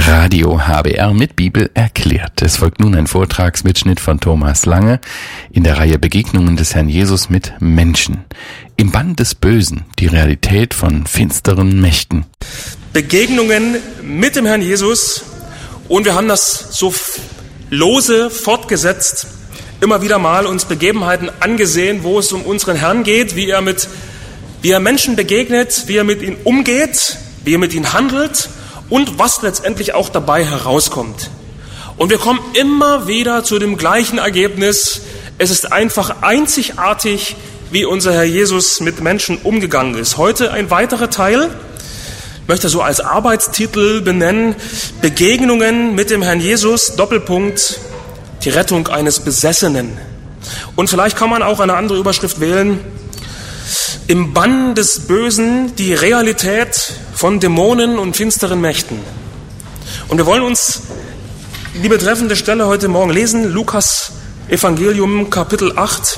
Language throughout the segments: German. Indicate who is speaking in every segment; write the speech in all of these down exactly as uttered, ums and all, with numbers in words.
Speaker 1: Radio H B R mit Bibel erklärt. Es folgt nun ein Vortragsmitschnitt von Thomas Lange in der Reihe Begegnungen des Herrn Jesus mit Menschen. Im Bann des Bösen, die Realität von finsteren Mächten.
Speaker 2: Begegnungen mit dem Herrn Jesus, und wir haben das so lose fortgesetzt, immer wieder mal uns Begebenheiten angesehen, wo es um unseren Herrn geht, wie er mit, wie er Menschen begegnet, wie er mit ihnen umgeht, wie er mit ihnen handelt und was letztendlich auch dabei herauskommt. Und wir kommen immer wieder zu dem gleichen Ergebnis. Es ist einfach einzigartig, wie unser Herr Jesus mit Menschen umgegangen ist. Heute ein weiterer Teil, ich möchte so als Arbeitstitel benennen, Begegnungen mit dem Herrn Jesus, Doppelpunkt, die Rettung eines Besessenen. Und vielleicht kann man auch eine andere Überschrift wählen, im Bann des Bösen, die Realität von Dämonen und finsteren Mächten. Und wir wollen uns die betreffende Stelle heute Morgen lesen, Lukas Evangelium Kapitel acht.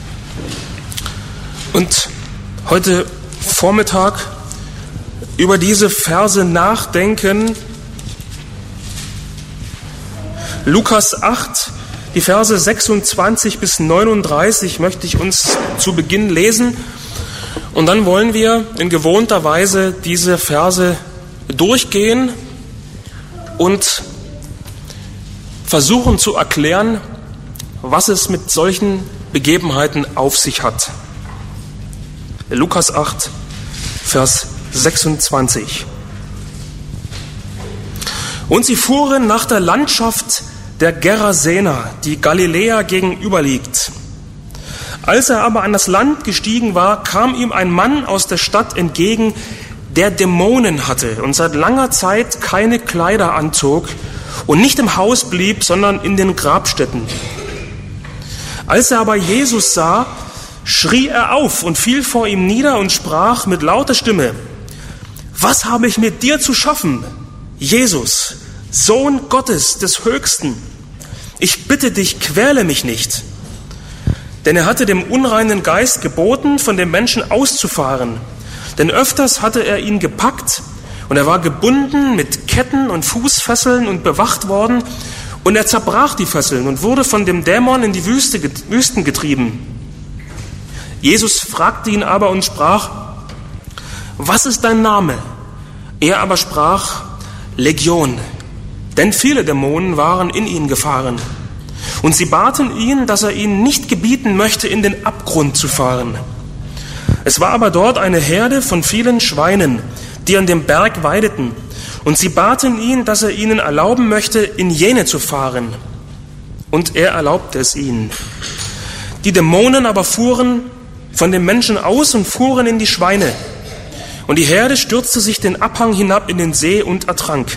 Speaker 2: Und heute Vormittag über diese Verse nachdenken. Lukas acht, die Verse sechsundzwanzig bis neununddreißig möchte ich uns zu Beginn lesen. Und dann wollen wir in gewohnter Weise diese Verse durchgehen und versuchen zu erklären, was es mit solchen Begebenheiten auf sich hat. Lukas acht, Vers sechsundzwanzig. Und sie fuhren nach der Landschaft der Gerasener, die Galiläa gegenüber liegt. Als er aber an das Land gestiegen war, kam ihm ein Mann aus der Stadt entgegen, der Dämonen hatte und seit langer Zeit keine Kleider anzog und nicht im Haus blieb, sondern in den Grabstätten. Als er aber Jesus sah, schrie er auf und fiel vor ihm nieder und sprach mit lauter Stimme: Was habe ich mit dir zu schaffen, Jesus, Sohn Gottes des Höchsten? Ich bitte dich, quäle mich nicht. Denn er hatte dem unreinen Geist geboten, von dem Menschen auszufahren. Denn öfters hatte er ihn gepackt und er war gebunden mit Ketten und Fußfesseln und bewacht worden. Und er zerbrach die Fesseln und wurde von dem Dämon in die Wüste, Wüsten getrieben. Jesus fragte ihn aber und sprach: Was ist dein Name? Er aber sprach: Legion, denn viele Dämonen waren in ihn gefahren. Und sie baten ihn, dass er ihnen nicht gebieten möchte, in den Abgrund zu fahren. Es war aber dort eine Herde von vielen Schweinen, die an dem Berg weideten. Und sie baten ihn, dass er ihnen erlauben möchte, in jene zu fahren. Und er erlaubte es ihnen. Die Dämonen aber fuhren von den Menschen aus und fuhren in die Schweine. Und die Herde stürzte sich den Abhang hinab in den See und ertrank.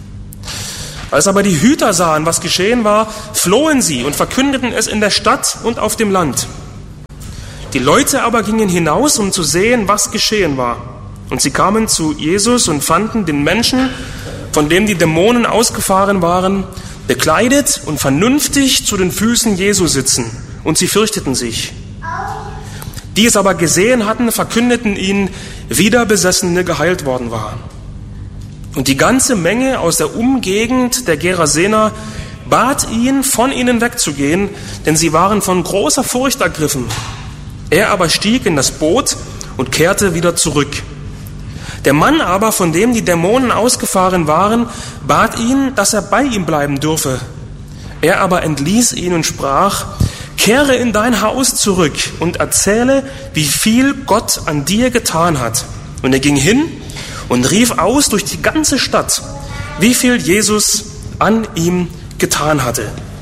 Speaker 2: Als aber die Hüter sahen, was geschehen war, flohen sie und verkündeten es in der Stadt und auf dem Land. Die Leute aber gingen hinaus, um zu sehen, was geschehen war. Und sie kamen zu Jesus und fanden den Menschen, von dem die Dämonen ausgefahren waren, bekleidet und vernünftig zu den Füßen Jesu sitzen. Und sie fürchteten sich. Die es aber gesehen hatten, verkündeten ihnen, wie der Besessene geheilt worden war. Und die ganze Menge aus der Umgegend der Gerasener bat ihn, von ihnen wegzugehen, denn sie waren von großer Furcht ergriffen. Er aber stieg in das Boot und kehrte wieder zurück. Der Mann aber, von dem die Dämonen ausgefahren waren, bat ihn, dass er bei ihm bleiben dürfe. Er aber entließ ihn und sprach: Kehre in dein Haus zurück und erzähle, wie viel Gott an dir getan hat. Und er ging hin und rief aus durch die ganze Stadt, wie viel Jesus an ihm getan hatte.